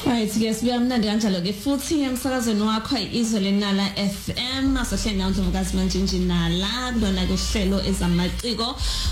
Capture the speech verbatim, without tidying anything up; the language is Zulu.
Right, yes, we am nandi kanjalo ke futhi emsakazweni wakho izwe lenala F M asohleli nawo Mvukazi Manjinji nala kulona kuhlelo ezamaciko